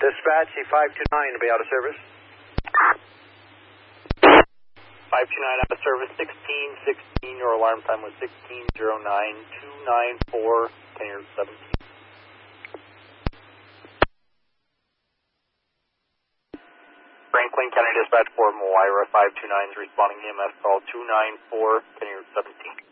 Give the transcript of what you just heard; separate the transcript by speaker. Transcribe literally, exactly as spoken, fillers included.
Speaker 1: Dispatch, five two nine to be out of service.
Speaker 2: five two nine out of service, sixteen sixteen, your alarm time was sixteen oh nine, two nine four, ten years seventeen. Franklin County Dispatch for Moira, five two nine is responding E M S call two nine four, ten years seventeen.